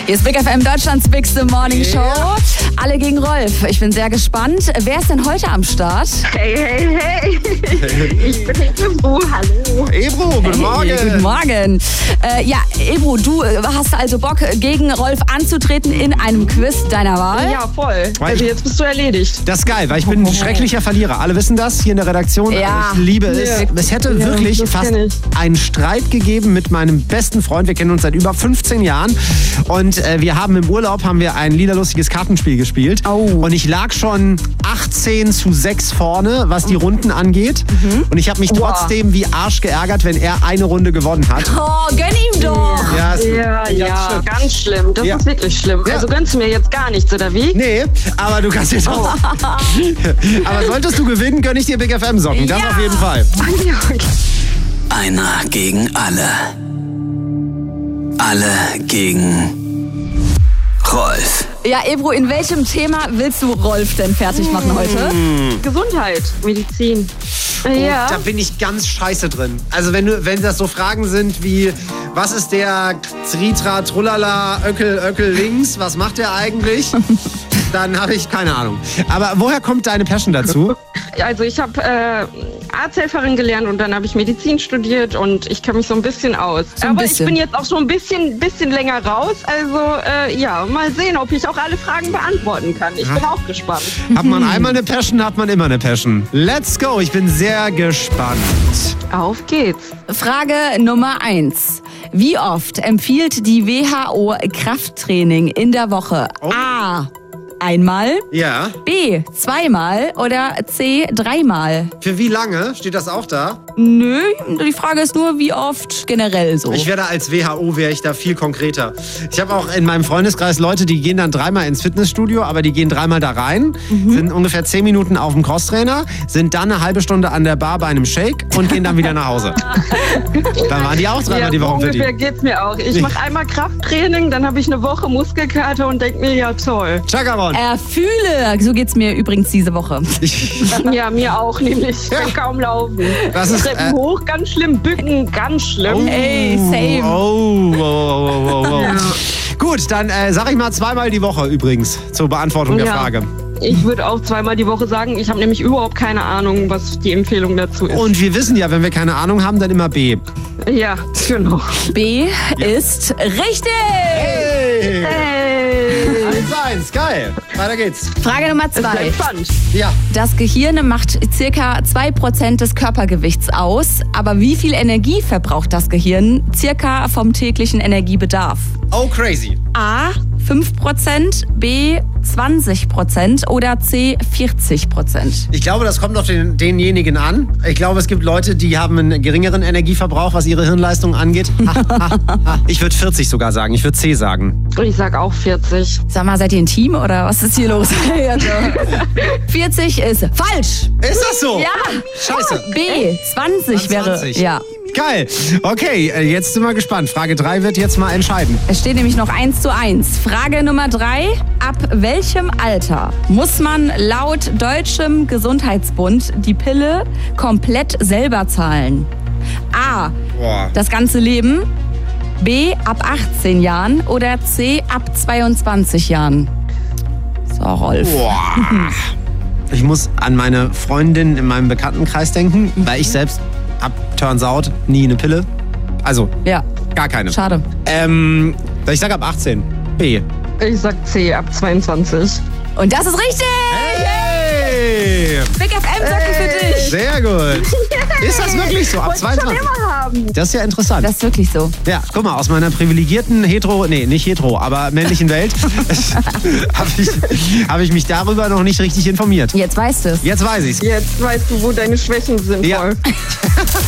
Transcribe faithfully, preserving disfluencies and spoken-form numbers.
Hier ist Big F M, Deutschlands bigste Morning Show. Yeah. Alle gegen Rolf. Ich bin sehr gespannt. Wer ist denn heute am Start? Hey, hey, hey. Ich bin Ebro. Hallo. Ebro, guten Morgen. Hey, guten Morgen. Äh, ja, Ebro, du hast also Bock, gegen Rolf anzutreten in einem Quiz deiner Wahl? Ja, voll. Also jetzt bist du erledigt. Das ist geil, weil ich bin ein schrecklicher Verlierer. Alle wissen das hier in der Redaktion. Ja. Ich liebe es. Ja. Es hätte Ja, wirklich das fast kenn ich. einen Streit gegeben mit meinem besten Freund. Wir kennen uns seit über fünfzehn Jahren. Und äh, wir haben im Urlaub haben wir ein liederlustiges Kartenspiel gespielt. Oh. Und ich lag schon achtzehn zu sechs vorne, was die Runden angeht. Mhm. Und ich habe mich Wow. trotzdem wie Arsch geärgert, wenn er eine Runde gewonnen hat. Oh, gönn ihm doch. Ja, ist Ja, ganz ja, schlimm. ganz schlimm. Das Ja. ist wirklich schlimm. Ja. Also gönnst du mir jetzt gar nichts, oder wie? Nee, aber du kannst jetzt auch. Aber solltest du gewinnen, gönn ich dir Big F M Socken. Das Ja. auf jeden Fall. Ja, okay. Einer gegen alle. Alle gegen Rolf. Ja, Ebro, in welchem Thema willst du Rolf denn fertig machen heute? Gesundheit, Medizin. Ja. Da bin ich ganz scheiße drin. Also wenn du, wenn das so Fragen sind wie, was ist der Tritra, Trullala, Öckel, Öckel links, was macht der eigentlich? Dann habe ich keine Ahnung. Aber woher kommt deine Passion dazu? Also ich habe äh, Arzthelferin gelernt und dann habe ich Medizin studiert und ich kenne mich so ein bisschen aus. So ein Aber bisschen. ich bin jetzt auch schon ein bisschen, bisschen länger raus. Also äh, ja, mal sehen, ob ich auch alle Fragen beantworten kann. Ich bin auch gespannt. Hat man einmal eine Passion, hat man immer eine Passion. Let's go, ich bin sehr gespannt. Auf geht's. Frage Nummer eins. Wie oft empfiehlt die W H O Krafttraining in der Woche? Oh. A. Einmal, Ja. B. Zweimal oder C. Dreimal? Für wie lange? Steht das auch da? Nö, die Frage ist nur, wie oft generell so. Ich wäre da als W H O, wäre ich da viel konkreter. Ich habe auch in meinem Freundeskreis Leute, die gehen dann dreimal ins Fitnessstudio, aber die gehen dreimal da rein, sind ungefähr zehn Minuten auf dem Crosstrainer, sind dann eine halbe Stunde an der Bar bei einem Shake und gehen dann wieder nach Hause. Dann waren die auch dreimal Ja, die so Woche für ungefähr die. geht's mir auch. Ich mache einmal Krafttraining, dann habe ich eine Woche Muskelkater und denke mir, ja toll. Chakabon. Erfühle, so geht's mir übrigens diese Woche. Ja, mir auch nämlich. Ich kann Ja. kaum laufen. Das ist, Treppen äh, hoch, ganz schlimm. Bücken, ganz schlimm. Ey, same. Oh, oh, oh, oh, oh, oh. Gut, dann äh, sag ich mal zweimal die Woche übrigens zur Beantwortung der Ja. Frage. Ich würde auch zweimal die Woche sagen. Ich habe nämlich überhaupt keine Ahnung, was die Empfehlung dazu ist. Und wir wissen ja, wenn wir keine Ahnung haben, dann immer B. Ja, genau. B ist richtig. Hey! Hey. eins eins, geil. Weiter geht's. Frage Nummer Sehr zwei. spannend. Ja. Das Gehirn macht circa zwei Prozent des Körpergewichts aus. Aber wie viel Energie verbraucht das Gehirn circa vom täglichen Energiebedarf? Oh, crazy. A. fünf Prozent, B. zwanzig Prozent oder C. vierzig Prozent? Ich glaube, das kommt auf den, denjenigen an. Ich glaube, es gibt Leute, die haben einen geringeren Energieverbrauch, was ihre Hirnleistung angeht. Ha, ha, ha. Ich würde vierzig sogar sagen. Ich würde C sagen. Ich sag auch vierzig. Sag mal, seid ihr ein Team oder was ist hier los? vierzig ist falsch. Ist das so? Ja. Scheiße. B. zwanzig wäre. zwanzig. Ja. Geil. Okay, äh, jetzt sind wir gespannt. Frage drei wird jetzt mal entscheiden. Es steht nämlich noch eins zu eins. Frage Nummer drei. Ab welchem Alter muss man laut Deutschem Gesundheitsbund die Pille komplett selber zahlen? A. Boah. Das ganze Leben. B. Ab achtzehn Jahren. Oder C. Ab zweiundzwanzig Jahren. So, Rolf. Boah. Ich muss an meine Freundin in meinem Bekanntenkreis denken, weil ich selbst hab, turns out, nie eine Pille. Also, Ja, gar keine. schade. Ähm, ich sag ab achtzehn. B. Ich sag C, ab zweiundzwanzig. Und das ist richtig! Hey! Big F M-Socken für dich! Sehr gut. Ist das wirklich so? Ab Wollte ich schon zweiundzwanzig? immer haben. Das ist ja interessant. Das ist wirklich so. Ja, guck mal, aus meiner privilegierten hetero, nee, nicht hetero, aber männlichen Welt habe ich, hab ich mich darüber noch nicht richtig informiert. Jetzt weißt du es. Jetzt weiß ich's. Jetzt weißt du, wo deine Schwächen sind, Ja. Rolf.